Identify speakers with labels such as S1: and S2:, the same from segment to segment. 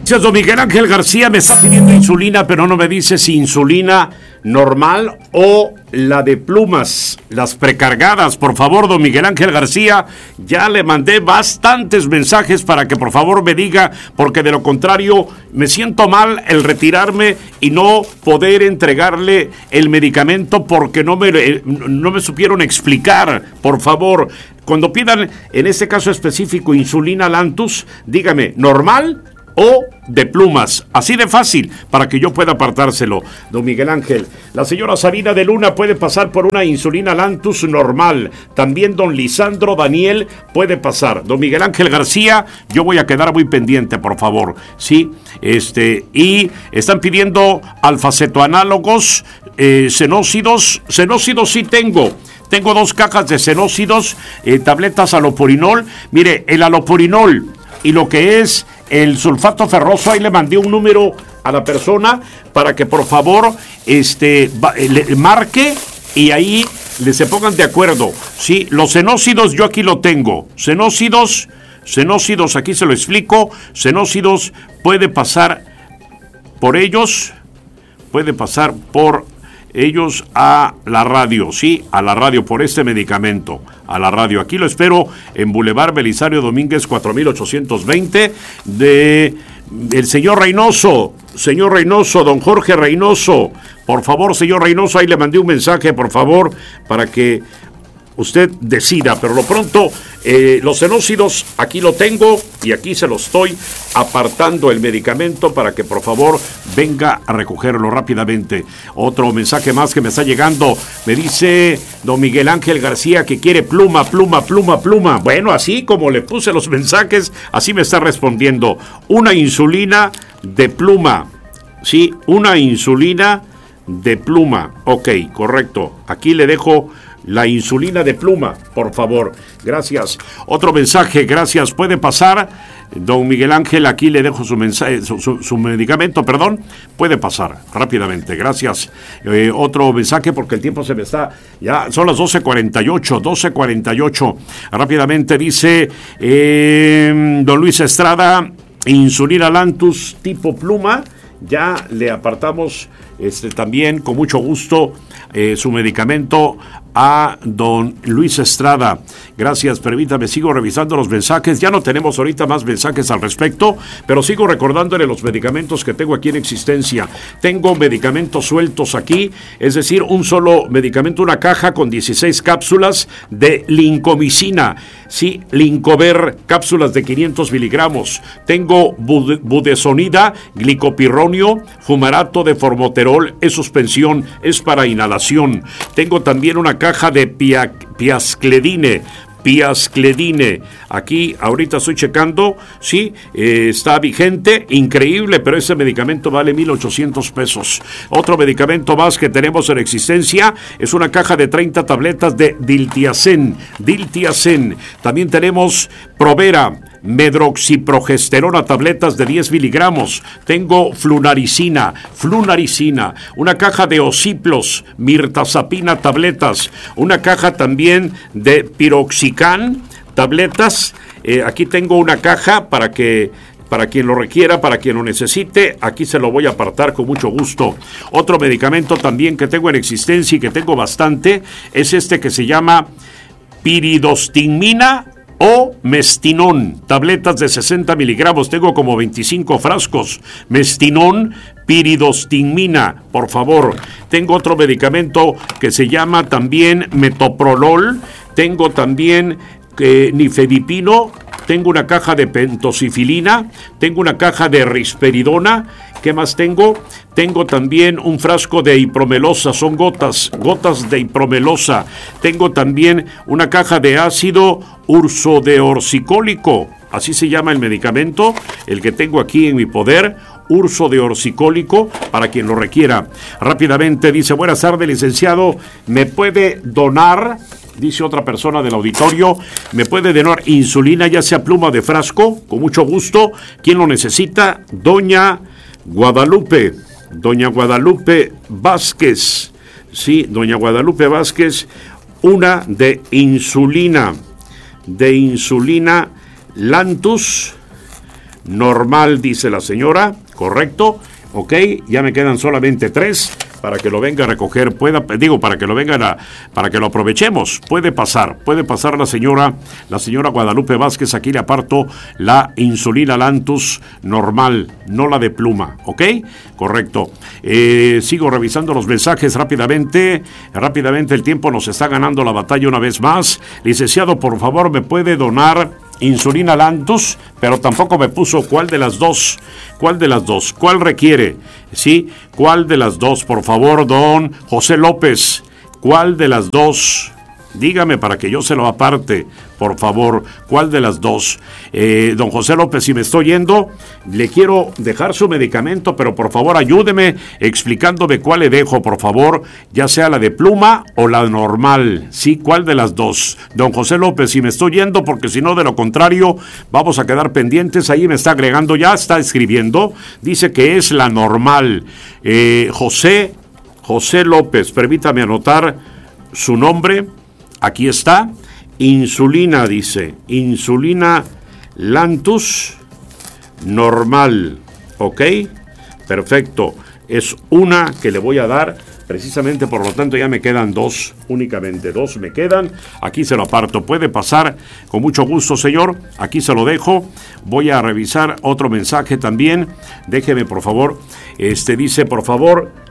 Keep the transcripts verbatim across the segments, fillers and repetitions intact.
S1: Don Miguel Ángel García me está pidiendo insulina, pero no me dice si insulina normal o la de plumas, las precargadas. Por favor, don Miguel Ángel García, ya le mandé bastantes mensajes para que por favor me diga, porque de lo contrario me siento mal el retirarme y no poder entregarle el medicamento porque no me, no me supieron explicar. Por favor, cuando pidan en este caso específico insulina Lantus, dígame, ¿normal o de plumas? Así de fácil, para que yo pueda apartárselo. Don Miguel Ángel, la señora Sabina de Luna puede pasar por una insulina Lantus normal. También don Lisandro Daniel puede pasar. Don Miguel Ángel García, yo voy a quedar muy pendiente, por favor. Sí, este, y están pidiendo alfacetoanálogos, eh, senócidos. Senócidos sí tengo. Tengo dos cajas de senócidos, eh, tabletas alopurinol. Mire, el alopurinol y lo que es el sulfato ferroso, ahí le mandé un número a la persona para que por favor este, le marque y ahí le se pongan de acuerdo. Sí, los senócidos yo aquí lo tengo. Senócidos, senócidos, aquí se lo explico. Senócidos puede pasar por ellos, puede pasar por ellos a la radio, sí, a la radio por este medicamento, a la radio. Aquí lo espero en Boulevard Belisario Domínguez cuatro mil ochocientos veinte de el señor Reynoso, señor Reynoso, don Jorge Reynoso. Por favor, señor Reynoso, ahí le mandé un mensaje, por favor, para que usted decida, pero lo pronto, eh, los senócidos, aquí lo tengo y aquí se lo estoy apartando el medicamento para que por favor venga a recogerlo rápidamente. Otro mensaje más que me está llegando, me dice don Miguel Ángel García que quiere pluma, pluma, pluma, pluma. Bueno, así como le puse los mensajes, así me está respondiendo. Una insulina de pluma, sí, una insulina de pluma. Ok, correcto, aquí le dejo la insulina de pluma, por favor. Gracias. Otro mensaje, gracias. Puede pasar, don Miguel Ángel, aquí le dejo su mensaje, su, su, su medicamento, perdón. Puede pasar rápidamente, gracias. Eh, otro mensaje porque el tiempo se me está, ya son las doce cuarenta y ocho, doce cuarenta y ocho. Rápidamente dice eh, don Luis Estrada, insulina Lantus tipo pluma. Ya le apartamos este, también con mucho gusto eh, su medicamento a don Luis Estrada. Gracias, permítame, sigo revisando los mensajes. Ya no tenemos ahorita más mensajes al respecto, pero sigo recordándole los medicamentos que tengo aquí en existencia. Tengo medicamentos sueltos aquí, es decir, un solo medicamento, una caja con dieciséis cápsulas de lincomicina. Sí, Lincover, cápsulas de quinientos miligramos. Tengo bud- budesonida, glicopirronio, fumarato de formoterol, es suspensión, es para inhalación. Tengo también una caja de pia, piascledine, piascledine. Aquí ahorita estoy checando, sí, eh, está vigente, increíble, pero ese medicamento vale mil ochocientos pesos. Otro medicamento más que tenemos en existencia es una caja de treinta tabletas de Diltiazem, Diltiazem. También tenemos Provera, medroxiprogesterona, tabletas de diez miligramos. Tengo flunaricina, flunaricina, una caja de ociplos, mirtazapina, tabletas, una caja también de piroxicam, tabletas. Eh, aquí tengo una caja para que para quien lo requiera, para quien lo necesite, aquí se lo voy a apartar con mucho gusto. Otro medicamento también que tengo en existencia y que tengo bastante es este que se llama piridostigmina o mestinón, tabletas de sesenta miligramos, tengo como veinticinco frascos. Mestinón, piridostigmina, por favor. Tengo otro medicamento que se llama también metoprolol, tengo también eh, nifedipino, tengo una caja de pentosifilina, tengo una caja de risperidona. ¿Qué más tengo? Tengo también un frasco de ipromelosa, son gotas, gotas de ipromelosa. Tengo también una caja de ácido ursodeoxicólico, así se llama el medicamento, el que tengo aquí en mi poder, ursodeoxicólico, para quien lo requiera. Rápidamente dice, buenas tardes, licenciado, ¿me puede donar? Dice otra persona del auditorio, ¿me puede donar insulina, ya sea pluma de frasco? Con mucho gusto. ¿Quién lo necesita? Doña Guadalupe, doña Guadalupe Vázquez, sí, doña Guadalupe Vázquez, una de insulina, de insulina Lantus, normal, dice la señora, correcto. Ok, ya me quedan solamente tres para que lo venga a recoger, pueda, digo, para que lo vengan a, para que lo aprovechemos. Puede pasar, puede pasar la señora, la señora Guadalupe Vázquez. Aquí le aparto la insulina Lantus normal, no la de pluma, ¿ok? Correcto. Eh, sigo revisando los mensajes rápidamente, rápidamente el tiempo nos está ganando la batalla una vez más. Licenciado, por favor, ¿me puede donar insulina Lantus? Pero tampoco me puso cuál de las dos, cuál de las dos, cuál requiere, ¿sí? ¿Cuál de las dos? Por favor, don José López, ¿cuál de las dos? Dígame para que yo se lo aparte, por favor, ¿cuál de las dos? Eh, don José López, si me estoy yendo, le quiero dejar su medicamento, pero por favor ayúdeme explicándome cuál le dejo, por favor, ya sea la de pluma o la normal, ¿sí? ¿Cuál de las dos? Don José López, si me estoy yendo, porque si no, de lo contrario, vamos a quedar pendientes. Ahí me está agregando, ya está escribiendo, dice que es la normal. Eh, José, José López, permítame anotar su nombre. Aquí está, insulina, dice, insulina Lantus normal, ¿ok? Perfecto, es una que le voy a dar, precisamente por lo tanto ya me quedan dos, únicamente dos me quedan, aquí se lo aparto, puede pasar, con mucho gusto señor, aquí se lo dejo, voy a revisar otro mensaje también, déjeme por favor, este dice por favor,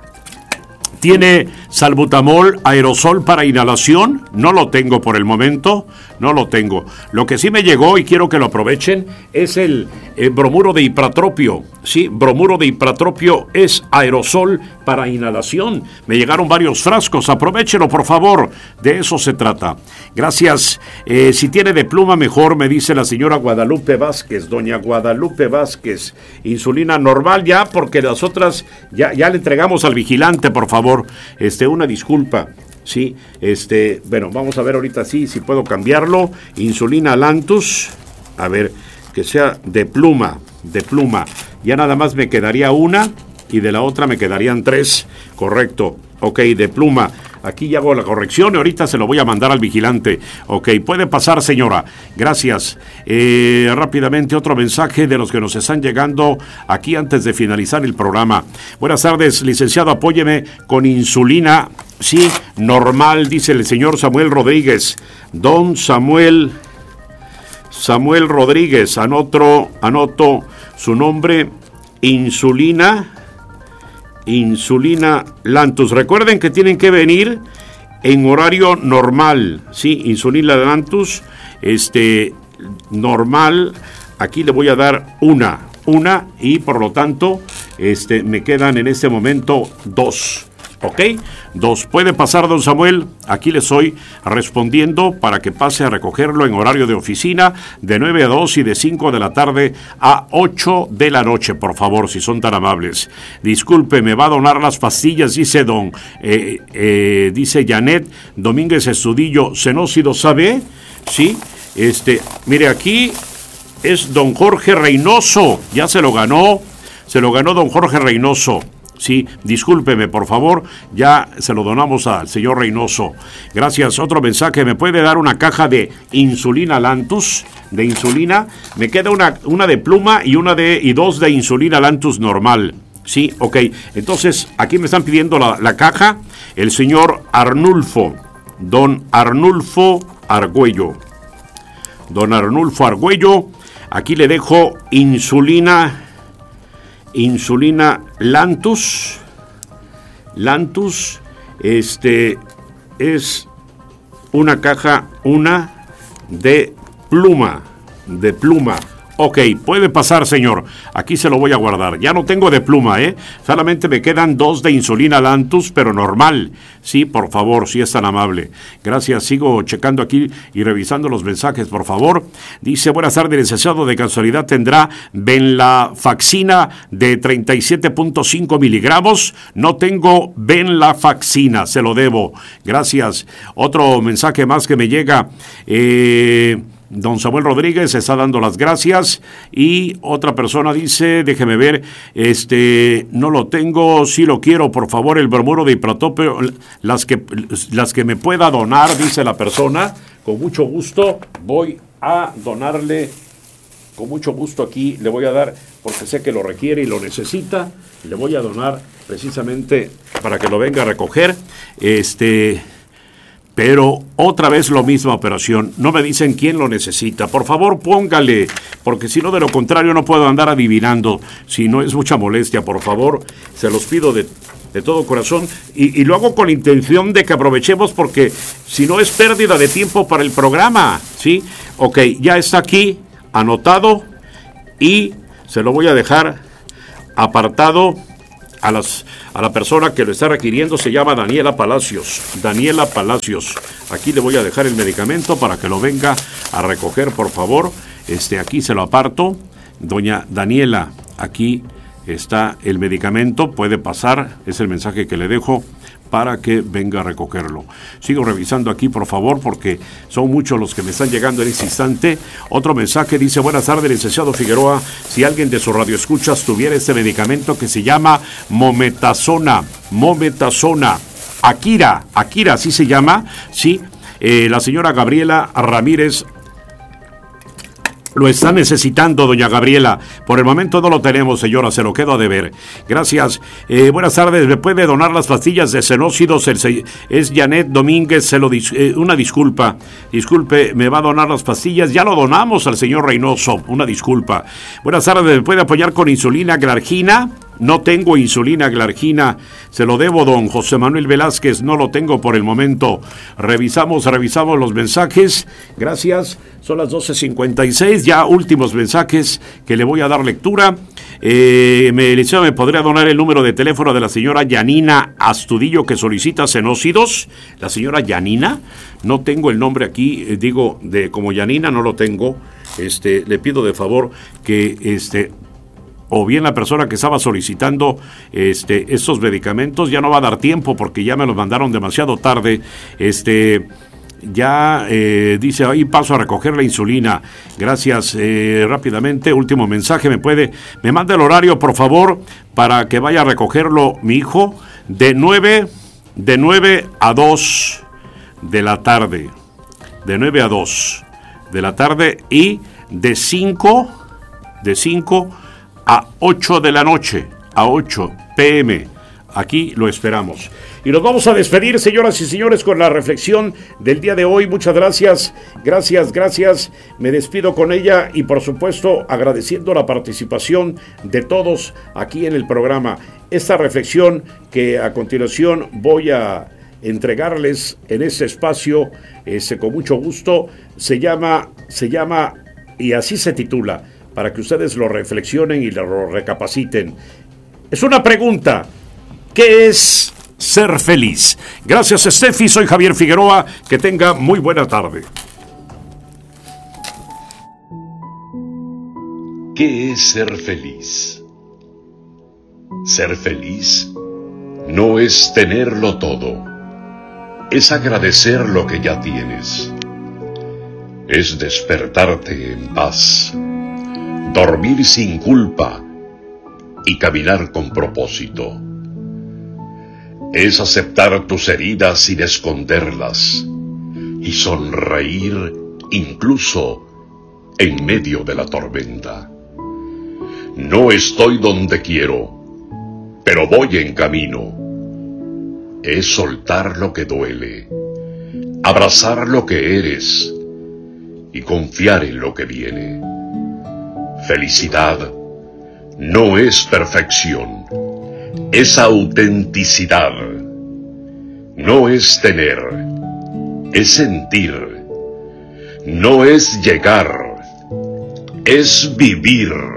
S1: ¿tiene salbutamol aerosol para inhalación? No lo tengo por el momento, no lo tengo. Lo que sí me llegó y quiero que lo aprovechen es el, el bromuro de ipratropio. Sí, bromuro de ipratropio es aerosol para inhalación. Me llegaron varios frascos, aprovechelo por favor, de eso se trata. Gracias. Eh, si tiene de pluma mejor, me dice la señora Guadalupe Vázquez, doña Guadalupe Vázquez. Insulina normal ya, porque las otras ya, ya le entregamos al vigilante, por favor. Este, una disculpa, sí, este, bueno, vamos a ver ahorita sí, si puedo cambiarlo, insulina Lantus, a ver, que sea de pluma, de pluma, ya nada más me quedaría una, y de la otra me quedarían tres, correcto, ok, de pluma, aquí ya hago la corrección y ahorita se lo voy a mandar al vigilante, ok, puede pasar señora, gracias, eh, rápidamente otro mensaje de los que nos están llegando aquí antes de finalizar el programa. Buenas tardes, licenciado, apóyeme con insulina, sí, normal, dice el señor Samuel Rodríguez, don Samuel, Samuel Rodríguez, anoto, anoto su nombre, insulina, insulina Lantus. Recuerden que tienen que venir en horario normal, sí, insulina Lantus, este, normal. Aquí le voy a dar una, una y por lo tanto, este, me quedan en este momento dos. ¿Ok? Dos. ¿Puede pasar, don Samuel? Aquí le estoy respondiendo para que pase a recogerlo en horario de oficina de nueve a dos y de cinco de la tarde a ocho de la noche, por favor, si son tan amables. Disculpe, me va a donar las pastillas, dice don, eh, eh, dice Janet Domínguez Estudillo, Senócido, ¿sabe? Sí, este, mire, aquí es don Jorge Reynoso, ya se lo ganó, se lo ganó don Jorge Reynoso. Sí, discúlpeme, por favor, ya se lo donamos al señor Reynoso. Gracias. Otro mensaje, ¿me puede dar una caja de insulina Lantus? De insulina, me queda una, una de pluma y una de y dos de insulina Lantus normal. Sí, ok. Entonces, aquí me están pidiendo la, la caja, el señor Arnulfo, don Arnulfo Argüello. Don Arnulfo Argüello, aquí le dejo insulina Insulina Lantus, Lantus, este, es una caja, una de pluma, de pluma. Ok, puede pasar, señor. Aquí se lo voy a guardar. Ya no tengo de pluma, ¿eh? Solamente me quedan dos de insulina Lantus, pero normal. Sí, por favor, si es tan amable. Gracias. Sigo checando aquí y revisando los mensajes, por favor. Dice, buenas tardes, licenciado. De casualidad tendrá venlafaxina de treinta y siete punto cinco miligramos. No tengo venlafaxina, se lo debo. Gracias. Otro mensaje más que me llega. Eh... Don Samuel Rodríguez está dando las gracias y otra persona dice, déjeme ver, este, no lo tengo, sí lo quiero, por favor, el bromuro de ipratropio, las que, las que me pueda donar, dice la persona, con mucho gusto voy a donarle con mucho gusto aquí le voy a dar, porque sé que lo requiere y lo necesita, le voy a donar precisamente para que lo venga a recoger. Este... Pero otra vez la misma operación. No me dicen quién lo necesita. Por favor, póngale, porque si no, de lo contrario, no puedo andar adivinando. Si no es mucha molestia, por favor, se los pido de, de todo corazón. Y, y lo hago con intención de que aprovechemos, porque si no es pérdida de tiempo para el programa, ¿sí? Ok, ya está aquí, anotado, y se lo voy a dejar apartado a las... A la persona que lo está requiriendo. Se llama Daniela Palacios. Daniela Palacios. Aquí le voy a dejar el medicamento para que lo venga a recoger, por favor. Este, aquí se lo aparto. Doña Daniela, aquí está el medicamento. Puede pasar. Es el mensaje que le dejo para que venga a recogerlo. Sigo revisando aquí, por favor, porque son muchos los que me están llegando en este instante. Otro mensaje dice: buenas tardes, licenciado Figueroa. Si alguien de su radio escuchas tuviera este medicamento que se llama Mometazona, Mometazona, Akira, Akira, así se llama, sí. Eh, la señora Gabriela Ramírez lo está necesitando, doña Gabriela. Por el momento no lo tenemos, señora, se lo quedo a deber. Gracias. Eh, buenas tardes, ¿me puede donar las pastillas de Senócidos? El, es Janet Domínguez, se lo dis, eh, una disculpa. Disculpe, ¿me va a donar las pastillas? Ya lo donamos al señor Reynoso, una disculpa. Buenas tardes, ¿me puede apoyar con insulina Glargina? No tengo insulina Glargina, se lo debo, don José Manuel Velázquez, no lo tengo por el momento. Revisamos, revisamos los mensajes, gracias, son las doce cincuenta y seis, ya últimos mensajes que le voy a dar lectura. Eh, me, ¿Me podría donar el número de teléfono de la señora Yanina Astudillo que solicita Senócidos? La señora Yanina, no tengo el nombre aquí, eh, digo, de como Yanina no lo tengo. Este, le pido de favor que este... o bien la persona que estaba solicitando este, estos medicamentos, ya no va a dar tiempo porque ya me los mandaron demasiado tarde. Este, ya eh, dice, ahí paso a recoger la insulina. Gracias, eh, rápidamente, último mensaje, me puede, me manda el horario, por favor, para que vaya a recogerlo mi hijo, de nueve, de nueve a dos de la tarde, de nueve a dos de la tarde, y de cinco, de cinco a ocho de la noche, a ocho pe eme. Aquí lo esperamos. Y nos vamos a despedir, señoras y señores, con la reflexión del día de hoy. Muchas gracias, gracias, gracias. Me despido con ella y, por supuesto, agradeciendo la participación de todos aquí en el programa. Esta reflexión que a continuación voy a entregarles en este espacio, este, con mucho gusto, se llama, se llama, y así se titula, para que ustedes lo reflexionen y lo recapaciten. Es una pregunta: ¿qué es ser feliz? Gracias, Steffi, soy Javier Figueroa, que tenga muy buena tarde.
S2: ¿Qué es ser feliz? Ser feliz no es tenerlo todo, es agradecer lo que ya tienes, es despertarte en paz, dormir sin culpa y caminar con propósito. Es aceptar tus heridas sin esconderlas y sonreír incluso en medio de la tormenta. No estoy donde quiero, pero voy en camino. Es soltar lo que duele, abrazar lo que eres y confiar en lo que viene. Felicidad no es perfección, es autenticidad. No es tener, es sentir. No es llegar, es vivir.